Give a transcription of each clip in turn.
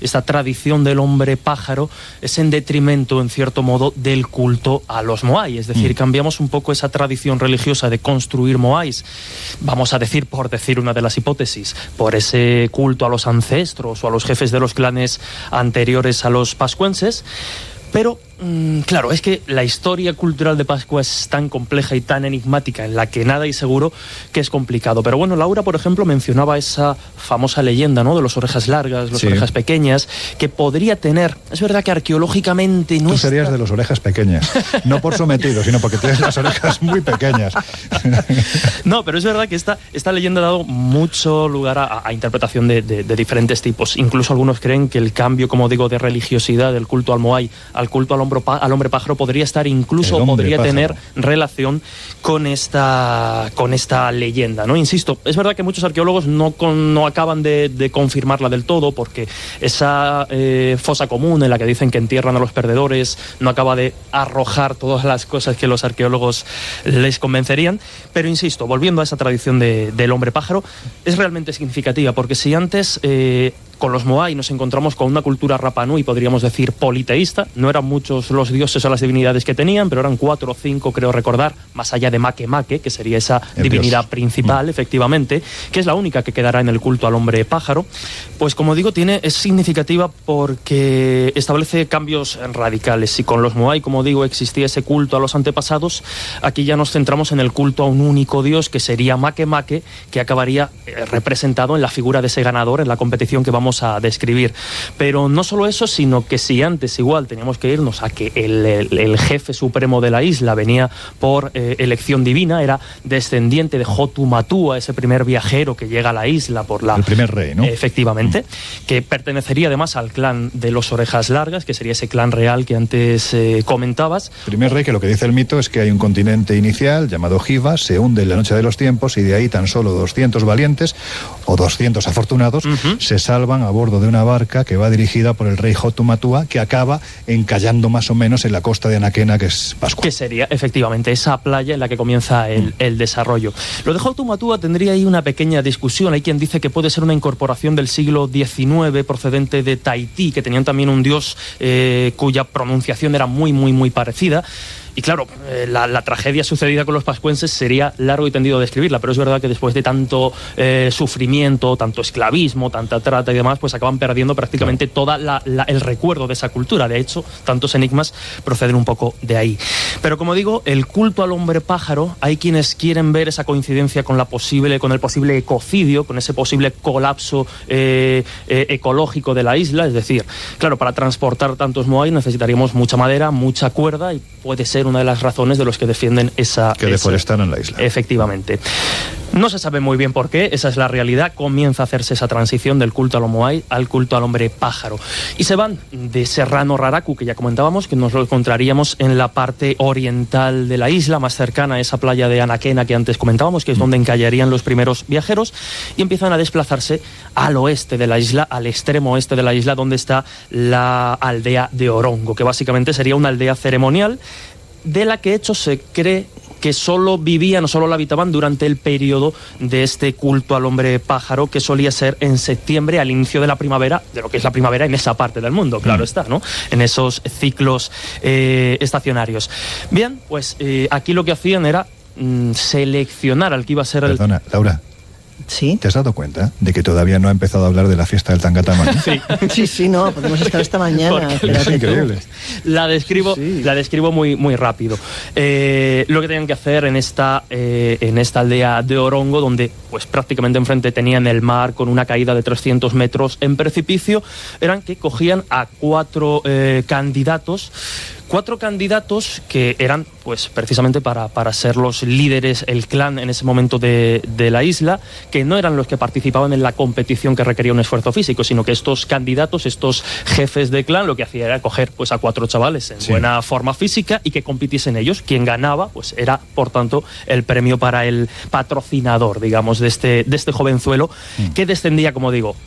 esta tradición del hombre pájaro es en detrimento, en cierto modo, del culto a los moai. Es decir, cambiamos un poco esa tradición religiosa de construir moais, vamos a decir, por decir una de las hipótesis, por ese culto a los ancestros o a los jefes de los clanes anteriores a los pascuenses. Pero, claro, es que la historia cultural de Pascua es tan compleja y tan enigmática, en la que nada hay seguro, que es complicado. Pero bueno, Laura, por ejemplo, mencionaba esa famosa leyenda, ¿no?, de los orejas largas, las orejas pequeñas, que podría tener, es verdad que arqueológicamente no. Tú serías de los orejas pequeñas, no por sometido, sino porque tienes las orejas muy pequeñas. No, pero es verdad que esta leyenda ha dado mucho lugar a interpretación de diferentes tipos. Incluso algunos creen que el cambio, como digo, de religiosidad del culto al moai al culto al hombre pájaro podría estar incluso, podría tener relación con esta leyenda, ¿no? Insisto, es verdad que muchos arqueólogos no acaban de confirmarla del todo, porque esa fosa común en la que dicen que entierran a los perdedores no acaba de arrojar todas las cosas que los arqueólogos les convencerían. Pero insisto, volviendo a esa tradición del hombre pájaro, es realmente significativa, porque si antes con los moai nos encontramos con una cultura Rapa Nui, podríamos decir politeísta, no eran muchos los dioses o las divinidades que tenían, pero eran 4 o 5, creo recordar, más allá de Makemake, que sería esa divinidad principal, efectivamente, que es la única que quedará en el culto al hombre pájaro. Pues como digo, es significativa porque establece cambios radicales. Si con los moai, como digo, existía ese culto a los antepasados, aquí ya nos centramos en el culto a un único dios, que sería Makemake, que acabaría representado en la figura de ese ganador en la competición que vamos a describir. Pero no solo eso, sino que si antes igual teníamos que irnos a que el jefe supremo de la isla venía por elección divina, era descendiente de Hotumatua, ese primer viajero que llega a la isla por la... El primer rey, ¿no? Efectivamente, que pertenecería además al clan de los orejas largas, que sería ese clan real que antes comentabas. Primer rey, que lo que dice el mito es que hay un continente inicial llamado Jiva, se hunde en la noche de los tiempos, y de ahí tan solo 200 valientes o 200 afortunados se salvan a bordo de una barca que va dirigida por el rey Hotumatua, que acaba encallando más o menos en la costa de Anaquena, que es Pascua. Que sería efectivamente esa playa en la que comienza el desarrollo. Lo de Hotumatua tendría ahí una pequeña discusión. Hay quien dice que puede ser una incorporación del siglo XIX procedente de Tahití, que tenían también un dios cuya pronunciación era muy, muy, muy parecida. Y claro, la tragedia sucedida con los pascuenses sería largo y tendido de describirla, pero es verdad que después de tanto sufrimiento, tanto esclavismo, tanta trata y demás, pues acaban perdiendo prácticamente todo el recuerdo de esa cultura. De hecho, tantos enigmas proceden un poco de ahí. Pero como digo, el culto al hombre pájaro, hay quienes quieren ver esa coincidencia con el posible ecocidio, con ese posible colapso ecológico de la isla. Es decir, claro, para transportar tantos moai necesitaríamos mucha madera, mucha cuerda, y puede ser una de las razones de los que defienden que deforestaran la isla. Efectivamente. No se sabe muy bien por qué, esa es la realidad. Comienza a hacerse esa transición del culto a los moai al culto al hombre pájaro. Y se van de Serrano Raraku, que ya comentábamos, que nos lo encontraríamos en la parte oriental de la isla, más cercana a esa playa de Anaquena que antes comentábamos, que es donde encallarían los primeros viajeros, y empiezan a desplazarse al oeste de la isla, al extremo oeste de la isla, donde está la aldea de Orongo, que básicamente sería una aldea ceremonial, de la que de hecho se cree que solo vivían o solo la habitaban durante el periodo de este culto al hombre pájaro, que solía ser en septiembre, al inicio de la primavera, de lo que es la primavera en esa parte del mundo, claro está, ¿no? En esos ciclos estacionarios. Bien, pues aquí lo que hacían era seleccionar al que iba a ser Perdona, Laura. ¿Sí? ¿Te has dado cuenta de que todavía no ha empezado a hablar de la fiesta del Tangatama? Sí, no, podemos estar esta mañana. Es increíble. La describo muy, muy rápido. Lo que tenían que hacer en esta aldea de Orongo, donde pues prácticamente enfrente tenían el mar con una caída de 300 metros en precipicio, eran que cogían a 4 candidatos. 4 candidatos que eran, pues, precisamente para ser los líderes, el clan en ese momento de la isla, que no eran los que participaban en la competición que requería un esfuerzo físico, sino que estos candidatos, estos jefes de clan, lo que hacían era coger pues a 4 chavales en buena forma física y que compitiesen ellos. Quien ganaba, pues era, por tanto, el premio para el patrocinador, digamos, de este jovenzuelo, que descendía, como digo,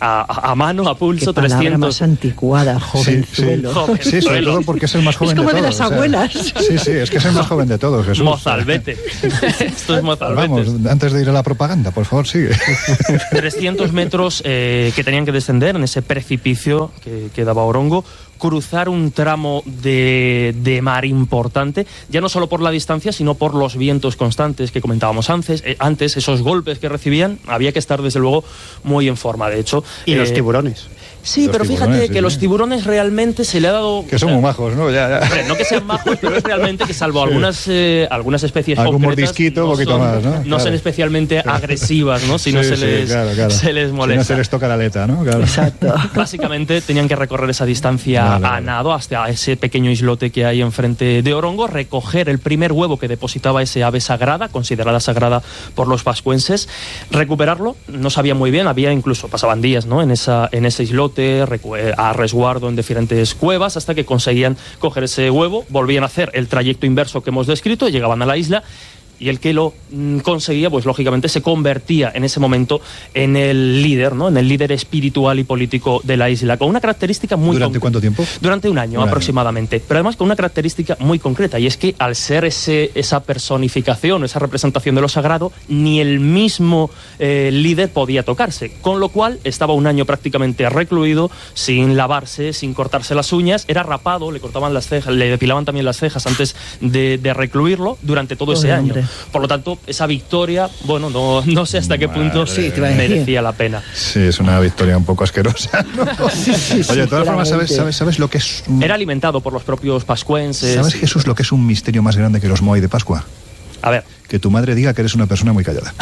a mano, a pulso, Qué palabra 300... más anticuada, jovenzuelo. Sí, sobre todo porque es el más joven Es como de de todos. las abuelas. Sí, es que es el más joven de todos, Jesús. Mozalbete. Esto es Mozalbete. Vamos, antes de ir a la propaganda, por favor, sigue. 300 metros que tenían que descender en ese precipicio que daba Orongo, cruzar un tramo de mar importante, ya no solo por la distancia, sino por los vientos constantes que comentábamos antes, esos golpes que recibían, había que estar desde luego muy en forma, de hecho. Y los tiburones. Sí, pero fíjate que los tiburones realmente se le ha dado... Que son muy majos, ¿no? Ya. Hombre, no que sean majos, pero es realmente que salvo algunas especies algún concretas... mordisquito, un poquito más, ¿no? No son especialmente agresivas, ¿no? Si no se les molesta. Si no se les toca la aleta, ¿no? Claro. Exacto. Básicamente tenían que recorrer esa distancia a nado hasta ese pequeño islote que hay enfrente de Orongo, recoger el primer huevo que depositaba ese ave sagrada, considerada sagrada por los pascuenses, recuperarlo, no sabía muy bien, había incluso, pasaban días, ¿no? en ese islote, a resguardo en diferentes cuevas, hasta que conseguían coger ese huevo, volvían a hacer el trayecto inverso que hemos descrito, llegaban a la isla, y el que lo conseguía, pues lógicamente se convertía en ese momento en el líder, ¿no? En el líder espiritual y político de la isla, con una característica muy... ¿Durante cuánto tiempo? Durante un año aproximadamente, pero además con una característica muy concreta, y es que al ser esa personificación, esa representación de lo sagrado, ni el mismo líder podía tocarse, con lo cual estaba un año prácticamente recluido, sin lavarse, sin cortarse las uñas, era rapado, le cortaban las cejas, le depilaban también las cejas antes de recluirlo durante todo ese año. Por lo tanto, esa victoria, bueno, no sé hasta qué punto merecía la pena. Sí, es una victoria un poco asquerosa, ¿no? Oye, de todas formas, ¿sabes lo que es? Era alimentado por los propios pascuenses. ¿Sabes, Jesús, lo que es un misterio más grande que los Moai de Pascua? A ver. Que tu madre diga que eres una persona muy callada.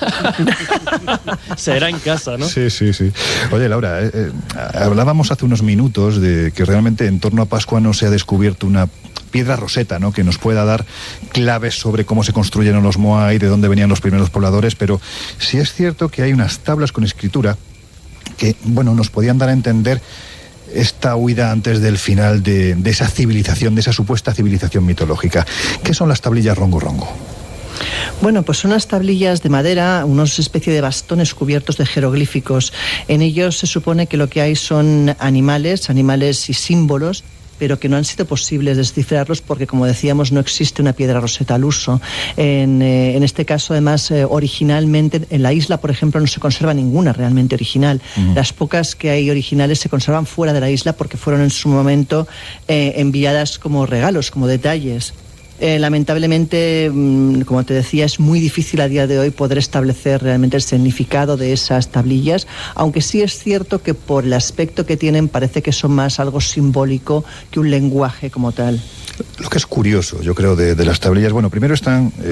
Será en casa, ¿no? Sí. Oye, Laura, hablábamos hace unos minutos de que realmente en torno a Pascua no se ha descubierto una piedra roseta, ¿no? Que nos pueda dar claves sobre cómo se construyeron los Moai, de dónde venían los primeros pobladores, pero sí es cierto que hay unas tablas con escritura que, bueno, nos podían dar a entender esta huida antes del final de esa civilización, de esa supuesta civilización mitológica. ¿Qué son las tablillas Rongo Rongo? Bueno, pues son unas tablillas de madera, unos especie de bastones cubiertos de jeroglíficos. En ellos se supone que lo que hay son animales y símbolos, pero que no han sido posibles descifrarlos porque, como decíamos, no existe una piedra roseta al uso. En este caso, además, originalmente en la isla, por ejemplo, no se conserva ninguna realmente original. Las pocas que hay originales se conservan fuera de la isla porque fueron en su momento enviadas como regalos, como detalles. Lamentablemente, como te decía, es muy difícil a día de hoy poder establecer realmente el significado de esas tablillas, aunque sí es cierto que por el aspecto que tienen parece que son más algo simbólico que un lenguaje como tal. Lo que es curioso, yo creo, de las tablillas, bueno, primero se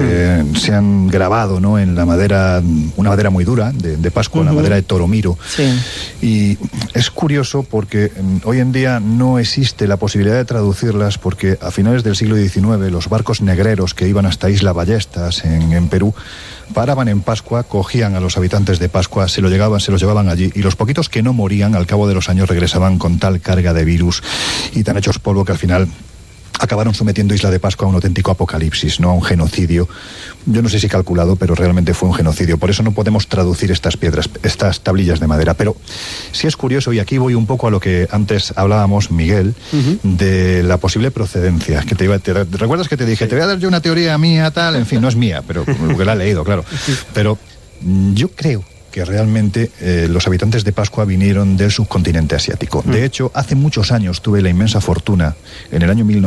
han grabado, ¿no?, en la madera, una madera muy dura de Pascua, la madera de Toromiro. Sí. Y es curioso porque hoy en día no existe la posibilidad de traducirlas, porque a finales del siglo XIX los barcos negreros que iban hasta Isla Ballestas en Perú paraban en Pascua, cogían a los habitantes de Pascua, se los llevaban allí, y los poquitos que no morían al cabo de los años regresaban con tal carga de virus y tan hechos polvo que al final acabaron sometiendo Isla de Pascua a un auténtico apocalipsis, ¿no?, a un genocidio. Yo no sé si calculado, pero realmente fue un genocidio. Por eso no podemos traducir estas tablillas de madera. Pero sí es curioso, y aquí voy un poco a lo que antes hablábamos, Miguel, de la posible procedencia. ¿Recuerdas que te dije, te voy a dar yo una teoría mía, tal? En fin, no es mía, pero porque la he leído, claro. Pero yo creo que realmente los habitantes de Pascua vinieron del subcontinente asiático. De hecho, hace muchos años tuve la inmensa fortuna, en el año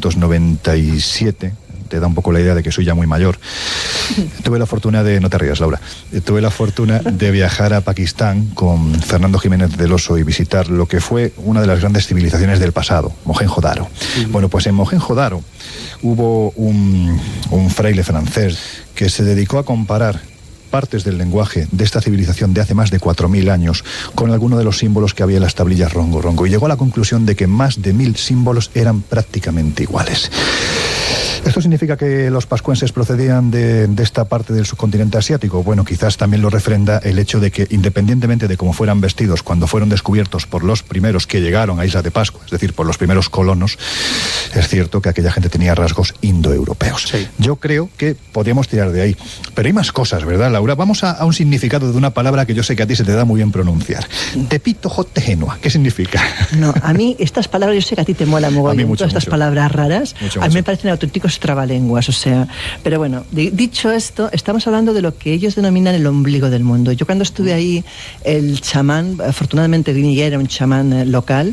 1997, te da un poco la idea de que soy ya muy mayor, tuve la fortuna no te rías, Laura, tuve la fortuna de viajar a Pakistán con Fernando Jiménez del Oso y visitar lo que fue una de las grandes civilizaciones del pasado, Mohenjo-Daro. Bueno, pues en Mohenjo-Daro hubo un fraile francés que se dedicó a comparar partes del lenguaje de esta civilización de hace más de 4.000 años con alguno de los símbolos que había en las tablillas Rongo Rongo, y llegó a la conclusión de que más de 1.000 símbolos eran prácticamente iguales. ¿Esto significa que los pascuenses procedían de esta parte del subcontinente asiático? Bueno, quizás también lo refrenda el hecho de que, independientemente de cómo fueran vestidos cuando fueron descubiertos por los primeros que llegaron a Isla de Pascua, es decir, por los primeros colonos, es cierto que aquella gente tenía rasgos indoeuropeos. Sí. Yo creo que podríamos tirar de ahí. Pero hay más cosas, ¿verdad, Laura? Vamos a un significado de una palabra que yo sé que a ti se te da muy bien pronunciar. Tepito jote genua. ¿Qué significa? No, a mí estas palabras, yo sé que a ti te mola mogollón, todas estas palabras raras, a mí me parecen auténticos trabalenguas, o sea, pero bueno, dicho esto, estamos hablando de lo que ellos denominan el ombligo del mundo. Yo cuando estuve ahí, el chamán, afortunadamente Guinea era un chamán local,